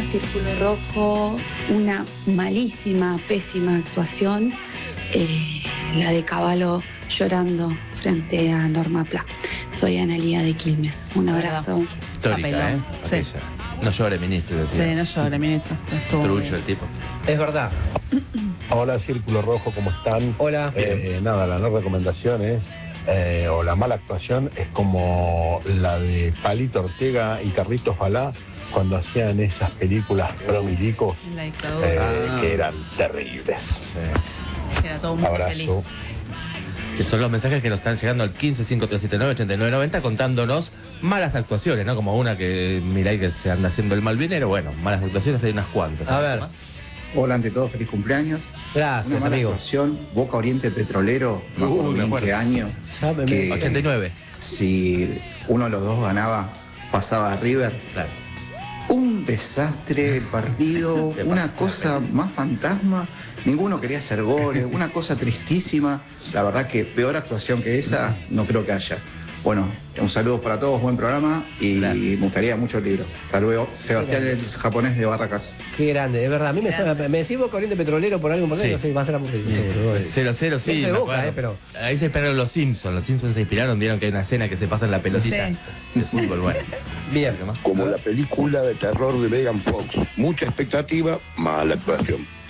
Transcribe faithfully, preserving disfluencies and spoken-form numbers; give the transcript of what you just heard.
Círculo Rojo, una malísima, pésima actuación, eh, la de Cavallo llorando frente a Norma Pla. Soy Analía de Quilmes. Un abrazo. Histórica, ¿eh? Sí. Aquella. No llore, ministro. Decía. Sí, no llore, ministro. Estuvo Trucho bien. el tipo. Es verdad. Hola Círculo Rojo, ¿cómo están? Hola. Eh, nada, la no recomendación es, eh, o la mala actuación es como la de Palito Ortega y Carlitos Balá cuando hacían esas películas promilicos La dictadura. eh, Ah. que eran terribles. Era todo muy Abrazo. feliz. Que son los mensajes que nos están llegando al quince cinco tres siete nueve ochenta y nueve noventa contándonos malas actuaciones, ¿no? Como una que miráis que se anda haciendo el malvinero. Bueno, malas actuaciones hay unas cuantas. A ver. Hola, ante todo, feliz cumpleaños. Gracias, Una mala amigo. actuación, Boca Oriente Petrolero, no me Uh, acuerdo me bien acuerdo. qué año, Ya me- que ochenta y nueve. si uno de los dos ganaba, pasaba a River. Claro. Un desastre el partido, Se una pasa, cosa más fantasma, ninguno quería hacer goles, una cosa tristísima. La verdad que peor actuación que esa no creo que haya. Bueno, un saludo para todos, buen programa y Gracias. me gustaría mucho el libro. Hasta luego, Sebastián, el japonés de Barracas. Qué grande, es verdad. A mí me suena, me decís Boca Oriente Petrolero por algo por Sí. no sé, va a ser aburrido. seguro. Cero, cero, sí. Yo soy me Boca, acuerdo. eh, pero- Ahí se esperaron los Simpsons. Los Simpsons se inspiraron, vieron que hay una escena que se pasa en la pelotita Sí. de fútbol. Bueno. Bien. ¿Qué más? Como la película de terror de Megan Fox. Mucha expectativa, mala actuación.